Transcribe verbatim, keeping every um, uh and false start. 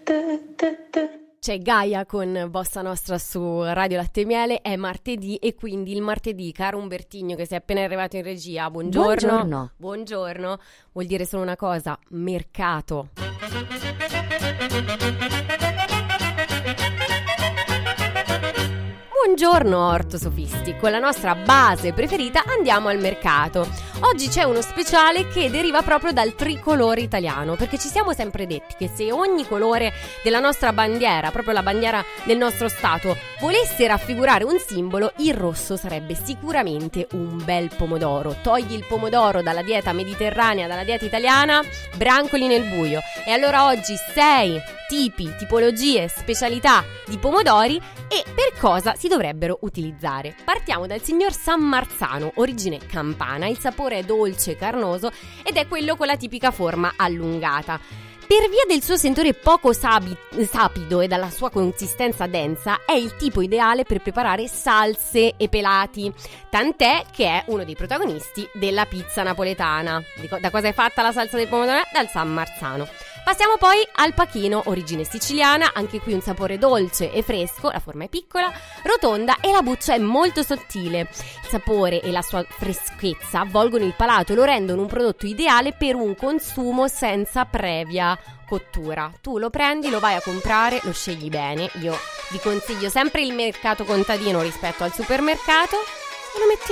C'è Gaia con Bossa Nostra su Radio Latte e Miele, è martedì e quindi il martedì, caro Umbertigno che sei appena arrivato in regia, buongiorno. Buongiorno. Buongiorno, vuol dire solo una cosa, mercato. Buongiorno ortosofisti, con la nostra base preferita andiamo al mercato. Oggi c'è uno speciale che deriva proprio dal tricolore italiano, perché ci siamo sempre detti che se ogni colore della nostra bandiera, proprio la bandiera del nostro stato, volesse raffigurare un simbolo, il rosso sarebbe sicuramente un bel pomodoro. Togli il pomodoro dalla dieta mediterranea, dalla dieta italiana, brancoli nel buio. E allora oggi sei tipi, tipologie, specialità di pomodori e per cosa si dovrebbero utilizzare. Partiamo dal signor San Marzano, origine campana, il sapore è dolce e carnoso ed è quello con la tipica forma allungata. Per via del suo sentore poco sabi- sapido e dalla sua consistenza densa, è il tipo ideale per preparare salse e pelati, tant'è che è uno dei protagonisti della pizza napoletana. Da cosa è fatta la salsa del pomodoro? Dal San Marzano. Passiamo poi al pachino, origine siciliana, anche qui un sapore dolce e fresco, la forma è piccola, rotonda e la buccia è molto sottile. Il sapore e la sua freschezza avvolgono il palato e lo rendono un prodotto ideale per un consumo senza previa cottura. Tu lo prendi, lo vai a comprare, lo scegli bene. Io vi consiglio sempre il mercato contadino rispetto al supermercato e lo metti